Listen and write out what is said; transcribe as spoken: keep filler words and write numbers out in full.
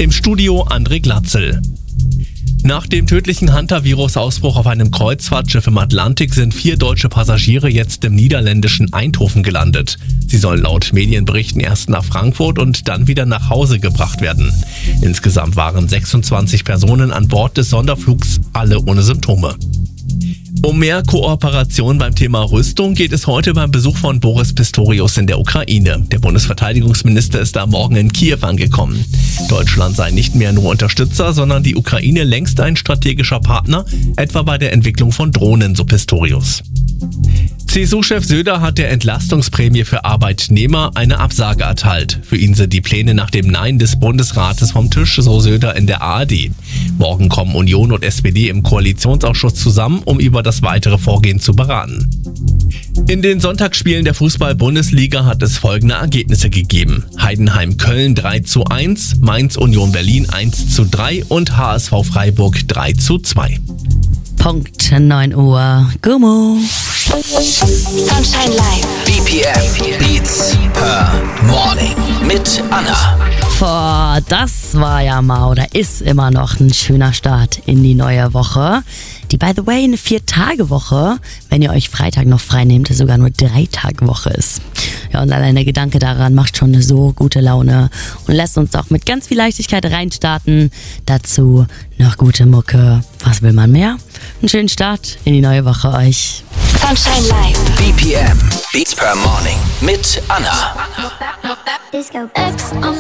Im Studio André Glatzel. Nach dem tödlichen Hantavirus-Ausbruch auf einem Kreuzfahrtschiff im Atlantik sind vier deutsche Passagiere jetzt im niederländischen Eindhoven gelandet. Sie sollen laut Medienberichten erst nach Frankfurt und dann wieder nach Hause gebracht werden. Insgesamt waren sechsundzwanzig Personen an Bord des Sonderflugs, alle ohne Symptome. Um mehr Kooperation beim Thema Rüstung geht es heute beim Besuch von Boris Pistorius in der Ukraine. Der Bundesverteidigungsminister ist am Morgen in Kiew angekommen. Deutschland sei nicht mehr nur Unterstützer, sondern die Ukraine längst ein strategischer Partner, etwa bei der Entwicklung von Drohnen, so Pistorius. C S U-Chef Söder hat der Entlastungsprämie für Arbeitnehmer eine Absage erteilt. Für ihn sind die Pläne nach dem Nein des Bundesrates vom Tisch, so Söder in der A R D. Morgen kommen Union und S P D im Koalitionsausschuss zusammen, um über das weitere Vorgehen zu beraten. In den Sonntagsspielen der Fußball-Bundesliga hat es folgende Ergebnisse gegeben. Heidenheim-Köln drei zu eins, Mainz-Union-Berlin eins zu drei und H S V Freiburg drei zu zwei. Punkt neun Uhr. Gummo. Sunshine Live. B P M Beats per Morning mit Anna. Boah, das war ja mal oder ist immer noch ein schöner Start in die neue Woche. Die, by the way, eine Vier-Tage-Woche, wenn ihr euch Freitag noch frei nehmt, sogar nur Drei-Tage-Woche ist. Ja, und allein der Gedanke daran macht schon eine so gute Laune und lässt uns auch mit ganz viel Leichtigkeit reinstarten. Dazu noch gute Mucke. Was will man mehr? Einen schönen Start in die neue Woche euch. Sunshine Live. B P M Beats per Morning mit Anna. Disco X on